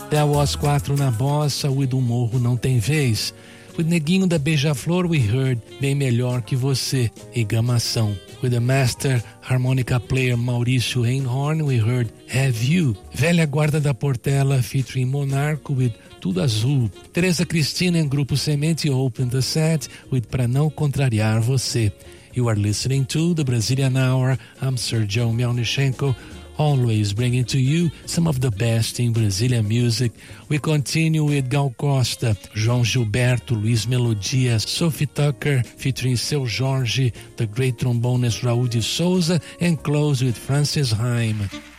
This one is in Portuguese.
There Was 4 na bossa, with O Morro Não Tem Vez. With Neguinho da Beija-Flor, we heard Bem Melhor Que Você e Gamação. With the master harmonica player Maurício Einhorn, we heard Have You. Velha Guarda da Portela featuring Monarco with Tudo Azul. Teresa Cristina em Grupo Semente opened the set with Pra Não Contrariar Você. You are listening to the Brazilian Hour. I'm Sergio Melnichenko, always bringing to you some of the best in Brazilian music. We continue with Gal Costa, João Gilberto, Luiz Melodia, Sophie Tucker featuring Seu Jorge, the great trombonist Raul de Souza, and close with Francis Haim.